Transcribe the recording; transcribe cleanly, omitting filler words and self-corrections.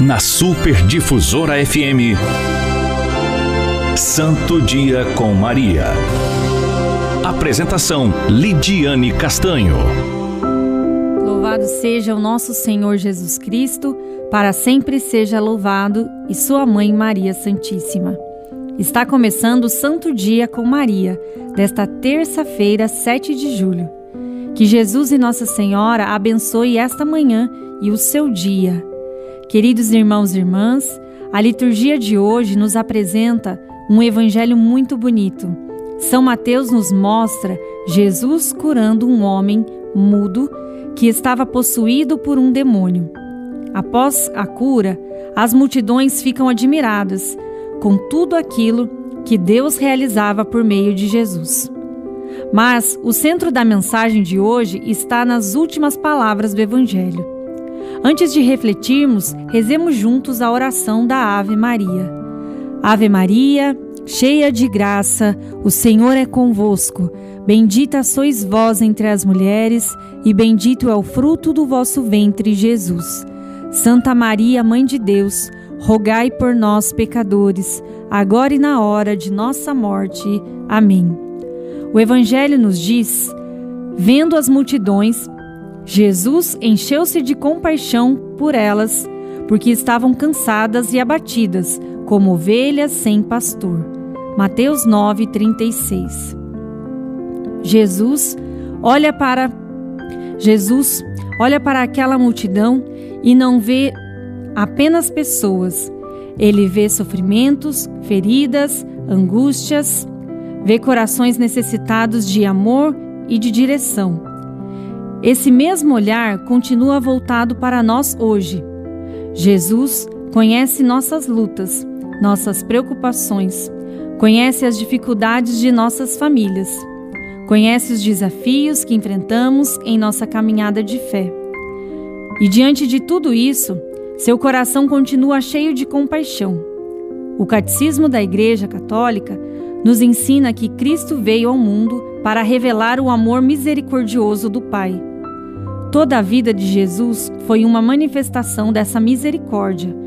na Super Difusora FM. Santo Dia com Maria. Apresentação: Lidiane Castanho. Louvado seja o nosso Senhor Jesus Cristo, para sempre seja louvado, e sua mãe Maria Santíssima. Está começando o Santo Dia com Maria, desta terça-feira, 7 de julho. Que Jesus e Nossa Senhora abençoe esta manhã e o seu dia. Queridos irmãos e irmãs, a liturgia de hoje nos apresenta um evangelho muito bonito. São Mateus nos mostra Jesus curando um homem mudo que estava possuído por um demônio. Após a cura, as multidões ficam admiradas com tudo aquilo que Deus realizava por meio de Jesus. Mas o centro da mensagem de hoje está nas últimas palavras do Evangelho. Antes de refletirmos, rezemos juntos a oração da Ave Maria. Ave Maria, cheia de graça, o Senhor é convosco. Bendita sois vós entre as mulheres, e bendito é o fruto do vosso ventre, Jesus. Santa Maria, Mãe de Deus, rogai por nós, pecadores, agora e na hora de nossa morte. Amém. O Evangelho nos diz: vendo as multidões, Jesus encheu-se de compaixão por elas, porque estavam cansadas e abatidas, como ovelhas sem pastor. Mateus 9:36. Jesus olha para aquela multidão e não vê apenas pessoas. Ele vê sofrimentos, feridas, angústias, vê corações necessitados de amor e de direção. Esse mesmo olhar continua voltado para nós hoje. Jesus conhece nossas lutas, nossas preocupações, conhece as dificuldades de nossas famílias, conhece os desafios que enfrentamos em nossa caminhada de fé. E diante de tudo isso, seu coração continua cheio de compaixão. O Catecismo da Igreja Católica nos ensina que Cristo veio ao mundo para revelar o amor misericordioso do Pai. Toda a vida de Jesus foi uma manifestação dessa misericórdia.